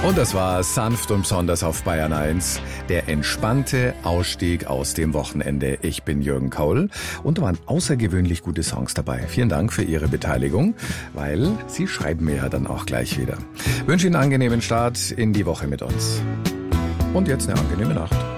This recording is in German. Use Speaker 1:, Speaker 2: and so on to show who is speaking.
Speaker 1: Und das war sanft und besonders auf Bayern 1. Der entspannte Ausstieg aus dem Wochenende. Ich bin Jürgen Kaul und da waren außergewöhnlich gute Songs dabei. Vielen Dank für Ihre Beteiligung, weil Sie schreiben mir ja dann auch gleich wieder. Ich wünsche Ihnen einen angenehmen Start in die Woche mit uns. Und jetzt eine angenehme Nacht.